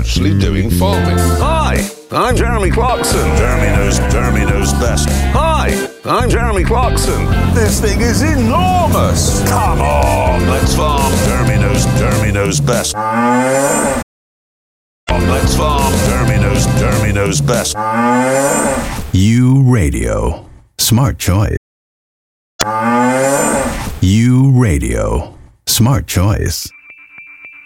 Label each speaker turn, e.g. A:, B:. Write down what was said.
A: actually doing farming. Hi, I'm Jeremy Clarkson.
B: Jeremy knows best.
A: Hi, I'm Jeremy Clarkson.
B: This thing is enormous.
A: Come on, let's farm.
B: Jeremy knows best.
A: Let's farm.
B: Jeremy knows best.
C: U Radio. Smart choice. U Radio. Smart choice.